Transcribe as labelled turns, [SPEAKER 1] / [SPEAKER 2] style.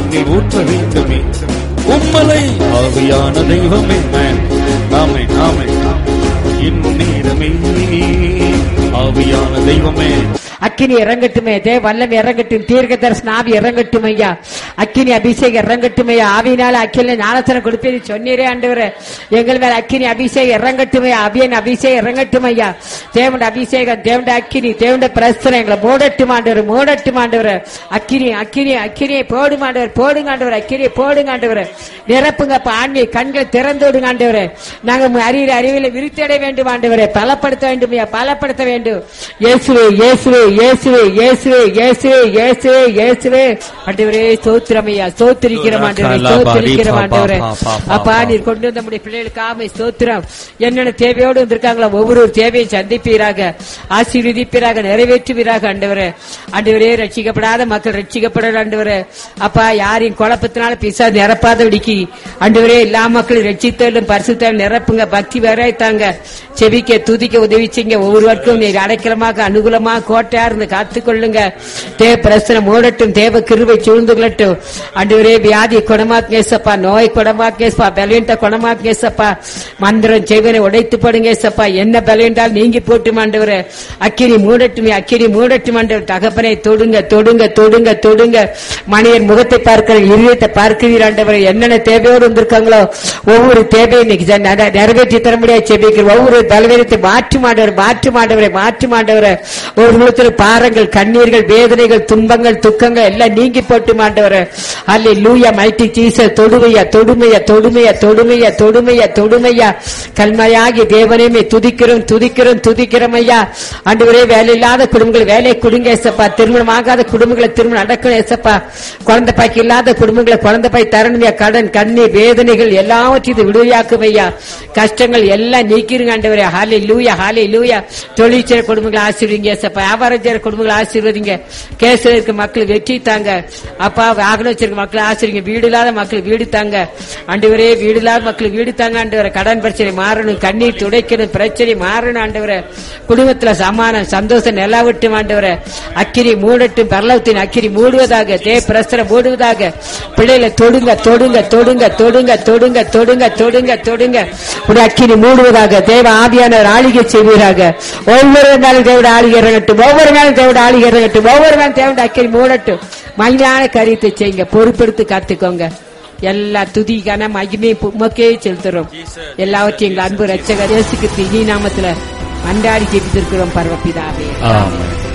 [SPEAKER 1] நீர் ஊற்ற வேண்டுமே. உம்மலை ஆவியான தெய்வமே. ஆமே ஆமே. இந்நேரமே ஆவியான தெய்வமே
[SPEAKER 2] அக்கினி இறங்கட்டுமே. தேவ வல்லம் இறங்கட்டும். தீர்க்க தரிசன ஆவி இறங்கட்டும் ஐயா. அக்கினி அபிஷேகம் இறங்கட்டும் ஐயா. ஆவியினால அக்கில ஞானத்தனம் கொடுப்பேன்னு சொன்னீரே ஆண்டவரே. எங்கள் மேல அக்கினி அபிஷேகம் இறங்கட்டும் ஐயா. அபியன் அபிஷேகம் இறங்கட்டும் ஐயா. தேவண்ட அபிஷேகம், தேவண்ட அக்கினி, தேவண்ட பிரஸ்தனம் எங்களை மூடட்டும் ஆண்டவர், மூடட்டும் ஆண்டவர். அக்கினி அக்கினி அக்கினியை போடும் ஆண்டவர், போடுங்க ஆண்டவர். அக்கினியை போடுங்க ஆண்டவர். நிரப்புங்க ஆண்மை கண்களை திறந்து விடுங்க ஆண்டவர். நாங்கள் அறிவியலை விருத்தடைய வேண்டும் ஆண்டவரே. பலப்படுத்த வேண்டும் ஐயா, பலப்படுத்த வேண்டும். இயேசுவே இயேசுவே இயேசுவே இயேசுவே இயேசுவே இயேசுவே இயேசுவே. ஆண்டவரே ஸ்தோத்திரம் ஐயா, ஸ்தோத்திரிக்கிறோம் ஆண்டவரே, ஸ்தோத்திரிக்கிறோம் ஆண்டவரே. அப்பா நீர் கொண்டு வந்த நம்முடைய பிள்ளைகளுக்காக ஸ்தோத்திரம். என்னென்ன தேவையோடு வந்திருக்காங்களோ ஒவ்வொரு தேவையை சந்திப்பீராக, ஆசீர்வதிப்பீராக, நிறைவேற்றுவீராக ஆண்டவரே. ஆண்டவரே ரட்சிக்கப்படாத மக்கள் ரட்சிக்கப்படல ஆண்டவரே. அப்பா யாரையும் குழப்பத்தினால பிசாசு நிரப்பாதபடிக்கு ஆண்டவரே எல்லா மக்களும் ரட்சித்தாலும் பரிசுத்தாலும் நிரப்புங்க. பக்தி வராய்த்தாங்க. செபிக்க துதிக்க உதவி செய்யுங்க. ஒவ்வொருவருக்கும் நீர் அடைக்கலமாக அனுகூலமாக கோட்டையா இருந்து காத்துக்கொள்ளுங்க. தேவ பிரசனம் மூடட்டும். தேவ கிருபை சூழ்ந்து கொள்ளட்டும் ஆண்டவரே. வியாதி குணமாக்கேசப்பா, நோய் குணமாக்கேசப்பா, பலவீனத்தை குணமாக்கேசப்பா. மந்திரம் செய்வனை உடைத்து போடுங்க ஏசப்பா. என்ன பலவீனால் நீங்கி போட்டும் ஆண்டவரே. அக்கினி மூடட்டும், அக்கினி மூடட்டும் ஆண்டவர். தகப்பனை தொடுங்க தொடுங்க தொடுங்க தொடுங்க. மனிதர் முகத்தை பார்க்கிற இருதயத்தை பார்க்கிறீர் ஆண்டவரே. என்னென்ன தேவையோடு வந்திருக்காங்களோ ஒவ்வொரு தேவையை இன்னைக்கு நிறைவேற்றி தர முடியாது செபிக்கிறோம். ஒவ்வொரு பலவீனத்தை மாற்று மாண்டவர், மாற்று மாண்டவரை, மாற்று மாண்டவரை. ஒரு முகத்தில் பாரங்கள், கண்ணீர்கள், வேதனைகள், துன்பங்கள், துக்கங்கள் எல்லாம் நீங்கி போட்டு மாண்டவர். அல்லேலூயா. Mighty Jesus. தொடுமையா தொடுமையா தொடுமையா தொடுமையா தொடுமையா தொடுமையா. கல்மையாகி தேவனையுமே துதிக்கிறோம் துதிக்கிறோம் துதிக்கிறோம் ஐயா. ஆண்டவரே வேலையில்லாத குடும்பங்கள் வேலை கொடுங்க ஏசப்பா. திருமணம் ஆகாத குடும்பங்களை திருமணம் நடக்கணும் ஏசப்பா. குழந்தை பாய்க்கு இல்லாத குடும்பங்களை குழந்தை பாய் தரணுமையா. கடன், கண்ணீர், வேதனைகள் எல்லாவற்றையும் விடுதலையாக்கும் ஐயா. கஷ்டங்கள் எல்லாம் நீக்கிருங்க ஆண்டவரே. ஹல்லேலூயா ஹல்லேலூயா. தொழிற்சேர குடும்பங்களை ஆசீர்வதிங்க ஏசப்பா. வியாபாரம் செய்யற குடும்பங்களை ஆசீர்வதிங்க. கேஸ்ல இருக்க மக்கள் வெற்றி தாங்க அப்பா. வாகனம் வச்சிருக்க மக்களை ஆசீர்வதிங்க. வீடு இல்லாத மக்கள் வீடு தாங்க ஆண்டவரே. வீடு இல்லாத மக்கள் வீடு தாங்க ஆண்டவரே. கடன் பிரச்சனை மாறணும், கண்ணீர் துடைக்கணும், பிரச்சனை மாறணும் ஆண்டவரே. குடும்பத்துல சமானம் சந்தோஷம் நிலவட்டும் ஆண்டவரே. அக்கினி மூடட்டும். பரலோகத்தின் அக்கினி மூடுவதாக, தேவ பிரஸ்தனம் மூடுவதாக. பிள்ளைகளை தொடுங்க தொடுங்க தொடுங்க தொடுங்க தொடுங்க தொடுங்க தொடுங்க தொடுங்க. ஒரு அக்கினி மூடுவதாக. தேவ ஆவியானவர் ஆளுகை செய்வீராக. ஒவ்வொரு நாளும் தேவட ஆளுகை இறங்கட்டும். ஒவ்வொரு நாளும் தேவட ஆளுகை இறங்கட்டும். ஒவ்வொரு நாளும் தேவட அக்கினி மூடட்டும். மகிமையான காரியத்தை செய்யுங்க. பொறுப்பெடுத்து காத்துக்கோங்க. எல்லா துதிக்கான மகிமை உமக்கே செலுத்துறோம். எல்லாவற்றையும் எங்கள் அன்பு ரட்சகர் இயேசு கிறிஸ்து இனி நாமத்துல அன்றாடி ஜெபித்திருக்கிறோம் பரமபிதாவே.